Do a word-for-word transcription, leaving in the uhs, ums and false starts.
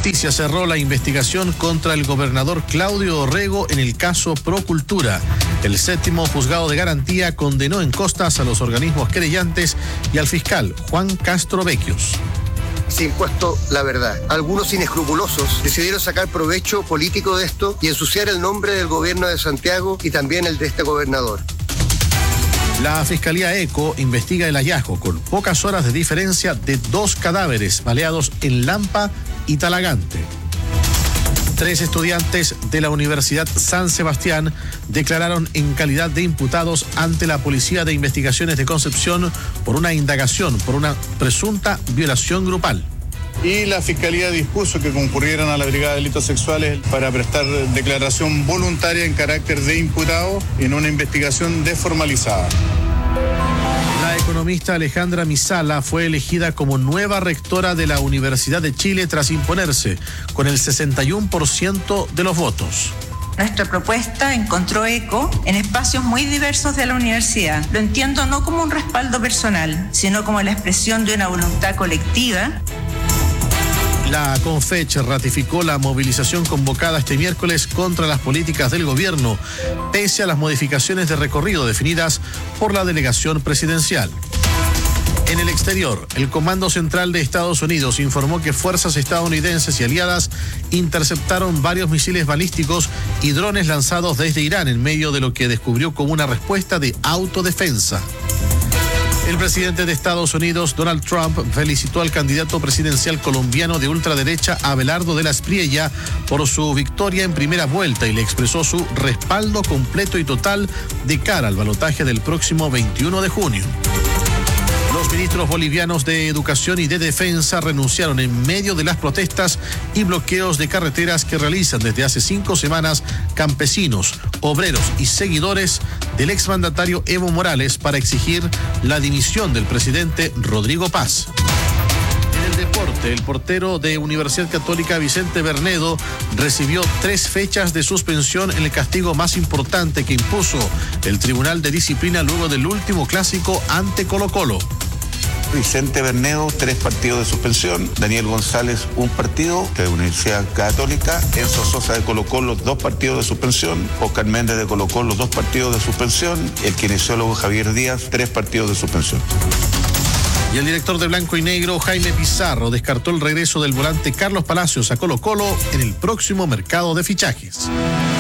Justicia cerró la investigación contra el gobernador Claudio Orrego en el caso Procultura. El séptimo juzgado de garantía condenó en costas a los organismos querellantes y al fiscal Juan Castro Vecchios. Se ha impuesto la verdad. Algunos inescrupulosos decidieron sacar provecho político de esto y ensuciar el nombre del gobierno de Santiago y también el de este gobernador. La Fiscalía ECO investiga el hallazgo con pocas horas de diferencia de dos cadáveres baleados en Lampa y Talagante. Tres estudiantes de la Universidad San Sebastián declararon en calidad de imputados ante la Policía de Investigaciones de Concepción por una indagación por una presunta violación grupal. Y la Fiscalía dispuso que concurrieran a la Brigada de Delitos Sexuales para prestar declaración voluntaria en carácter de imputado en una investigación desformalizada. La economista Alejandra Misala fue elegida como nueva rectora de la Universidad de Chile tras imponerse con el sesenta y uno por ciento de los votos. Nuestra propuesta encontró eco en espacios muy diversos de la universidad. Lo entiendo no como un respaldo personal, sino como la expresión de una voluntad colectiva. La CONFECH ratificó la movilización convocada este miércoles contra las políticas del gobierno, pese a las modificaciones de recorrido definidas por la delegación presidencial. En el exterior, el Comando Central de Estados Unidos informó que fuerzas estadounidenses y aliadas interceptaron varios misiles balísticos y drones lanzados desde Irán en medio de lo que descubrió como una respuesta de autodefensa. El presidente de Estados Unidos, Donald Trump, felicitó al candidato presidencial colombiano de ultraderecha, Abelardo de la Espriella, por su victoria en primera vuelta y le expresó su respaldo completo y total de cara al balotaje del próximo veintiuno de junio. Los ministros bolivianos de Educación y de Defensa renunciaron en medio de las protestas y bloqueos de carreteras que realizan desde hace cinco semanas campesinos, obreros y seguidores del exmandatario Evo Morales para exigir la dimisión del presidente Rodrigo Paz. En el deporte, el portero de Universidad Católica Vicente Bernedo recibió tres fechas de suspensión en el castigo más importante que impuso el Tribunal de Disciplina luego del último clásico ante Colo-Colo. Vicente Bernedo, tres partidos de suspensión. Daniel González, un partido de Universidad Católica. Enzo Sosa de Colo-Colo, dos partidos de suspensión. Oscar Méndez de Colo-Colo, dos partidos de suspensión. El kinesiólogo Javier Díaz, tres partidos de suspensión. Y el director de Blanco y Negro, Jaime Pizarro, descartó el regreso del volante Carlos Palacios a Colo-Colo en el próximo mercado de fichajes.